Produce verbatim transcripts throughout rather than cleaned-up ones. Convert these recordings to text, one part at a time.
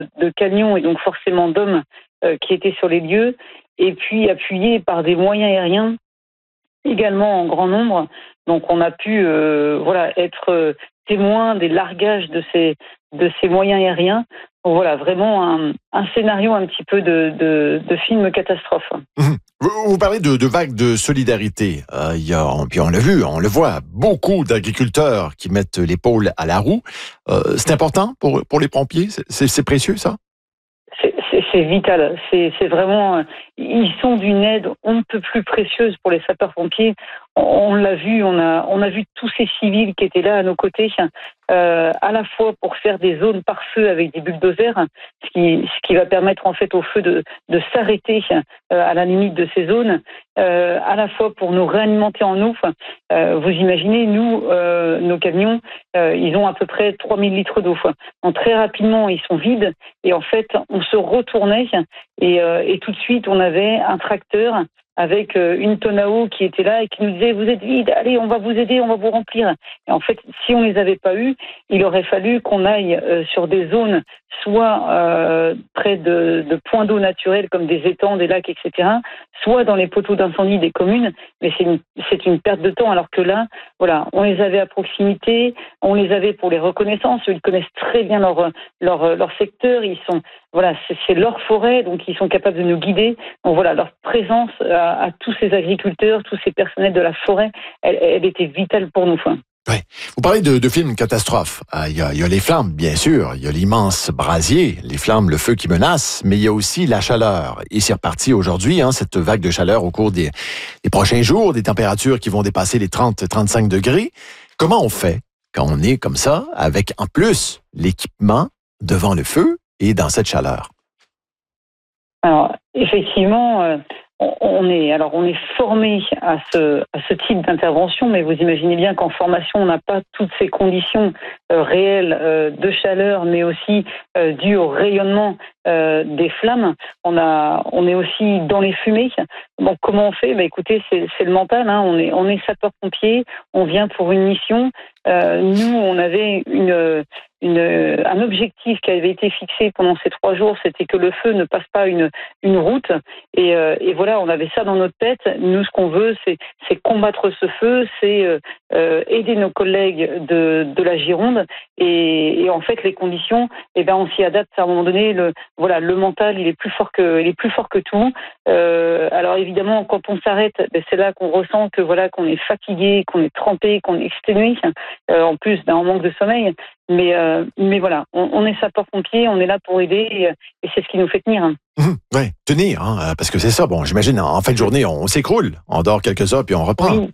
de camions et donc forcément d'hommes euh, qui étaient sur les lieux, et puis appuyés par des moyens aériens également en grand nombre. Donc on a pu euh, voilà être euh, témoin des largages de ces de ces moyens aériens. Donc voilà, vraiment un, un scénario un petit peu de, de, de film catastrophe. Mmh. Vous, vous parlez de, de vagues de solidarité. Euh, il y a, puis on l'a vu, on le voit, beaucoup d'agriculteurs qui mettent l'épaule à la roue. Euh, c'est important pour, pour les pompiers? C'est, c'est précieux, ça? C'est, c'est, c'est vital. C'est, c'est vraiment... Ils sont d'une aide on ne peut plus précieuse pour les sapeurs-pompiers. On, on l'a vu, on a, on a vu tous ces civils qui étaient là à nos côtés, euh, à la fois pour faire des zones par feu avec des bulldozers, ce qui, ce qui va permettre en fait au feu de, de s'arrêter euh, à la limite de ces zones, euh, à la fois pour nous réalimenter en eau. Euh, vous imaginez, nous, euh, nos camions, euh, ils ont à peu près trois mille litres d'eau. Donc très rapidement, ils sont vides et en fait, on se retournait et, euh, et tout de suite, on avait un tracteur avec une tonne à eau qui était là et qui nous disait « Vous êtes vide, allez, on va vous aider, on va vous remplir ». Et en fait, si on les avait pas eus, il aurait fallu qu'on aille euh, sur des zones, soit euh, près de, de points d'eau naturels comme des étangs, des lacs, et cetera, soit dans les poteaux d'incendie des communes. Mais c'est une, c'est une perte de temps, alors que là, voilà, on les avait à proximité, on les avait pour les reconnaissances, ils connaissent très bien leur, leur, leur secteur, ils sont, voilà, c'est, c'est leur forêt, donc ils sont capables de nous guider. Donc voilà, leur présence à, à tous ces agriculteurs, tous ces personnels de la forêt, elle, elle était vitale pour nous. Ouais. Vous parlez de, de films catastrophes. Il euh, y, a, y a les flammes, bien sûr. Il y a l'immense brasier, les flammes, le feu qui menace, mais il y a aussi la chaleur. Et c'est reparti aujourd'hui, hein, cette vague de chaleur au cours des, des prochains jours, des températures qui vont dépasser les trente à trente-cinq degrés. Comment on fait quand on est comme ça, avec en plus l'équipement devant le feu et dans cette chaleur? Alors, effectivement... Euh... On est, alors on est formé à ce, à ce type d'intervention, mais vous imaginez bien qu'en formation, on n'a pas toutes ces conditions euh, réelles euh, de chaleur, mais aussi euh, dues au rayonnement euh, des flammes. On a, on est aussi dans les fumées. Donc comment on fait? Bah écoutez, c'est, c'est le mental. Hein. On est, on est sapeur-pompier. On vient pour une mission. Euh, nous, on avait une Une, un objectif qui avait été fixé pendant ces trois jours, c'était que le feu ne passe pas une, une route. Et, euh, et voilà, on avait ça dans notre tête. Nous, ce qu'on veut, c'est, c'est combattre ce feu, c'est euh, aider nos collègues de, de la Gironde. Et, et en fait, les conditions, eh ben, on s'y adapte. À un moment donné, le, voilà, le mental, il est plus fort que, il est plus fort que tout. Euh, alors évidemment, quand on s'arrête, ben, c'est là qu'on ressent que voilà, qu'on est fatigué, qu'on est trempé, qu'on est exténué. Euh, en plus, ben, on manque de sommeil. Mais, euh, mais voilà, on, on est sapeurs-pompiers, on est là pour aider et, et c'est ce qui nous fait tenir. Mmh, oui, tenir, hein, parce que c'est ça. Bon, j'imagine, en fin de journée, on s'écroule, on dort quelques heures puis on reprend. Oui.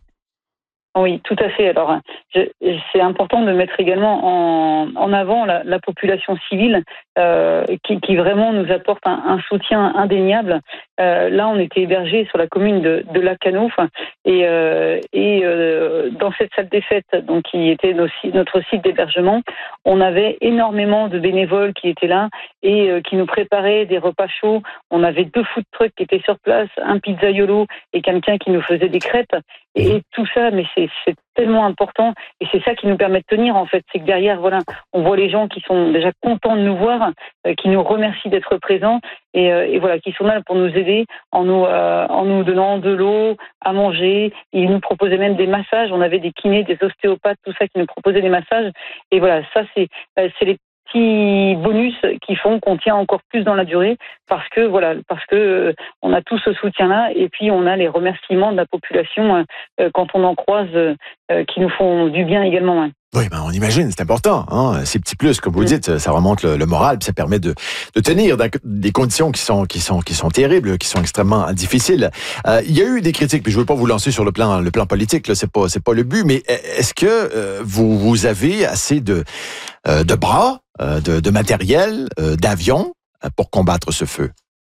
Oui, tout à fait. Alors, je, c'est important de mettre également en, en avant la, la population civile euh, qui, qui vraiment nous apporte un, un soutien indéniable. Euh, là, on était hébergés sur la commune de, de Lacanau et, euh, et euh, dans cette salle des fêtes, donc qui était nos, notre site d'hébergement, on avait énormément de bénévoles qui étaient là et euh, qui nous préparaient des repas chauds. On avait deux food trucks qui étaient sur place, un pizzaiolo et quelqu'un qui nous faisait des crêpes. Et tout ça, mais c'est, c'est tellement important et c'est ça qui nous permet de tenir en fait. C'est que derrière, voilà, on voit les gens qui sont déjà contents de nous voir, euh, qui nous remercient d'être présents et, euh, et voilà, qui sont là pour nous aider en nous, euh, en nous donnant de l'eau, à manger. Ils nous proposaient même des massages. On avait des kinés, des ostéopathes, tout ça qui nous proposaient des massages. Et voilà, ça c'est, euh, c'est les petits bonus qui font qu'on tient encore plus dans la durée parce que voilà parce que euh, on a tout ce soutien là et puis on a les remerciements de la population euh, quand on en croise euh, qui nous font du bien également. Hein. Oui, ben on imagine, c'est important. Hein? Ces petits plus, comme vous le dites, ça remonte le, le moral, puis ça permet de, de tenir dans des conditions qui sont qui sont qui sont terribles, qui sont extrêmement difficiles. Euh, il y a eu des critiques, puis je veux pas vous lancer sur le plan le plan politique, là, c'est pas c'est pas le but, mais est-ce que euh, vous vous avez assez de euh, de bras, euh, de, de matériel, euh, d'avions euh, pour combattre ce feu?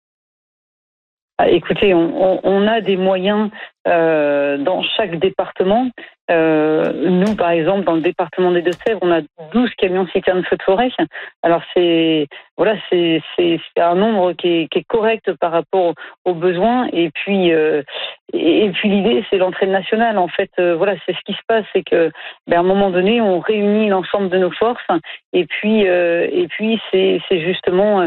Écoutez, on, on, on a des moyens euh, dans chaque département. Euh, nous, par exemple, dans le département des Deux-Sèvres, on a douze camions citernes feu de forêt. Alors c'est voilà, c'est, c'est, c'est un nombre qui est, qui est correct par rapport aux besoins. Et puis euh, et puis l'idée, c'est l'entraide nationale. En fait, euh, voilà, c'est ce qui se passe, c'est que ben, à un moment donné, on réunit l'ensemble de nos forces. Et puis euh, et puis c'est, c'est justement